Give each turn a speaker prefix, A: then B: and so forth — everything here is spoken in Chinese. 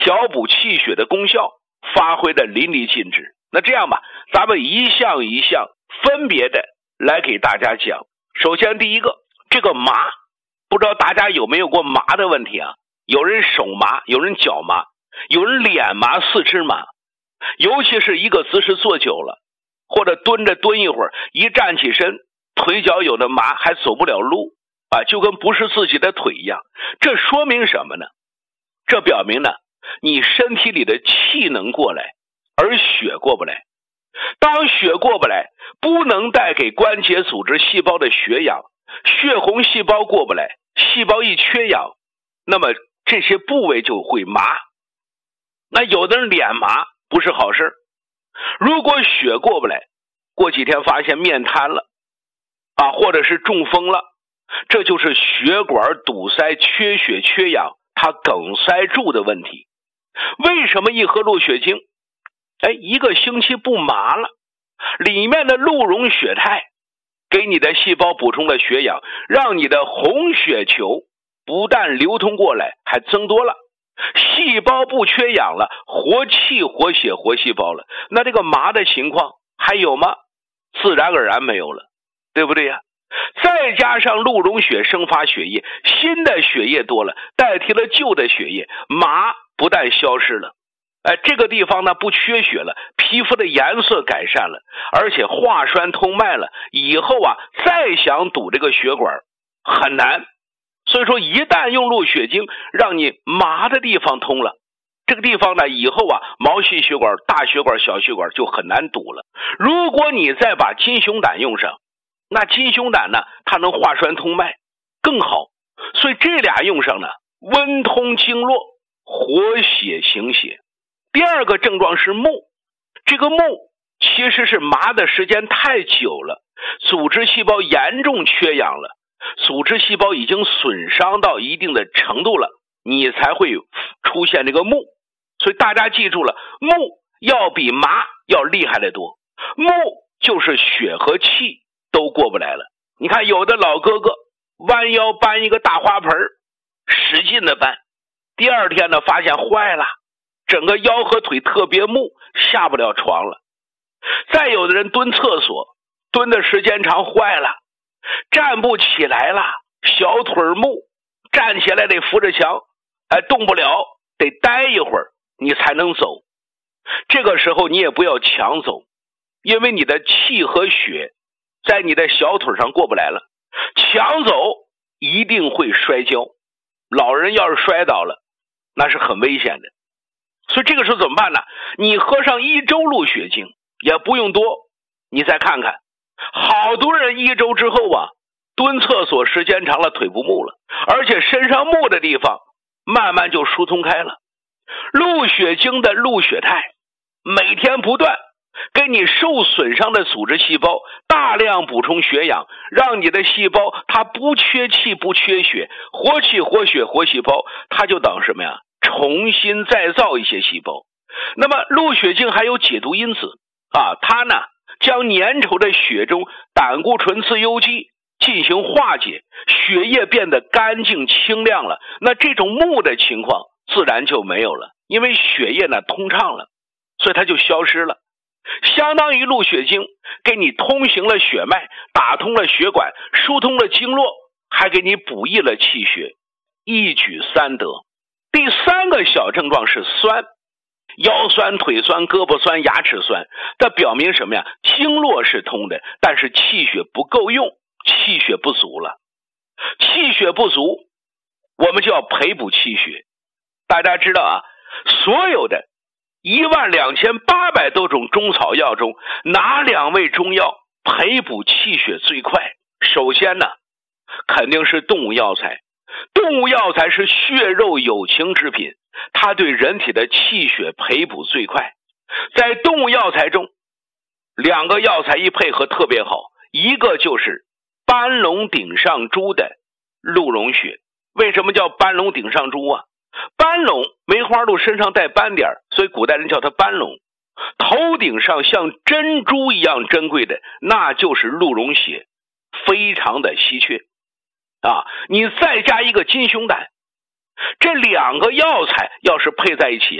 A: 调补气血的功效发挥的淋漓尽致。那这样吧，咱们一项一项分别的来给大家讲。首先第一个，这个麻，不知道大家有没有过麻的问题啊？有人手麻，有人脚麻，有人脸麻，四肢麻，尤其是一个姿势坐久了，或者蹲着蹲一会儿，一站起身，腿脚有的麻，还走不了路啊，就跟不是自己的腿一样。这说明什么呢？这表明呢，你身体里的气能过来，而血过不来。当血过不来，不能带给关节组织细胞的血氧，血红细胞过不来，细胞一缺氧，那么这些部位就会麻。那有的人脸麻不是好事，如果血过不来，过几天发现面瘫了啊，或者是中风了，这就是血管堵塞、缺血缺氧，它梗塞住的问题。为什么一喝鹿血精，一个星期不麻了？里面的鹿茸血肽给你的细胞补充了血氧，让你的红血球不但流通过来，还增多了，细胞不缺氧了，活气活血活细胞了。那这个麻的情况还有吗？自然而然没有了，对不对呀？再加上鹿茸血生发血液，新的血液多了，代替了旧的血液，麻不但消失了，这个地方呢不缺血了，皮肤的颜色改善了，而且化栓通脉了，以后啊再想堵这个血管很难。所以说一旦用鹿血精让你麻的地方通了，这个地方呢以后啊毛细血管、大血管、小血管就很难堵了。如果你再把金熊胆用上，那金熊胆呢它能化栓通脉更好，所以这俩用上呢，温通经络，活血行血。第二个症状是目，这个目其实是麻的时间太久了，组织细胞严重缺氧了，组织细胞已经损伤到一定的程度了，你才会出现这个目。所以大家记住了，目要比麻要厉害得多。目就是血和气都过不来了。你看有的老哥哥弯腰搬一个大花盆，使劲的搬，第二天呢发现坏了，整个腰和腿特别木，下不了床了。再有的人蹲厕所，蹲的时间长坏了，站不起来了，小腿木，站起来得扶着墙，动不了，得待一会儿你才能走。这个时候你也不要强走，因为你的气和血在你的小腿上过不来了，强走一定会摔跤，老人要是摔倒了那是很危险的。所以这个时候怎么办呢？你喝上1周鹿血精也不用多，你再看看，好多人1周之后啊，蹲厕所时间长了腿不木了，而且身上木的地方慢慢就疏通开了。鹿血精的鹿血肽每天不断给你受损伤的组织细胞大量补充血氧，让你的细胞它不缺气不缺血，活气活血活细胞，它就等什么呀？重新再造一些细胞。那么鹿血精还有解毒因子啊，它呢将粘稠的血中胆固醇自由基进行化解，血液变得干净清亮了，那这种木的情况自然就没有了，因为血液呢通畅了，所以它就消失了。相当于鹿血精给你通行了血脉，打通了血管，疏通了经络，还给你补益了气血，一举三得。第三个小症状是酸，腰酸、腿酸、胳膊酸、牙齿酸，这表明什么呀？经络是通的，但是气血不够用，气血不足了。气血不足，我们就要培补气血。大家知道啊，所有的12800多种中草药中，哪2味中药培补气血最快？首先呢，肯定是动物药材。动物药材是血肉有情之品，它对人体的气血培补最快。在动物药材中，2个药材一配合特别好，一个就是斑龙顶上珠的鹿茸血。为什么叫斑龙顶上珠啊？斑龙梅花鹿身上带斑点，所以古代人叫它斑龙。头顶上像珍珠一样珍贵的，那就是鹿茸血，非常的稀缺啊！你再加一个金熊胆， 这两个药材要是配在一起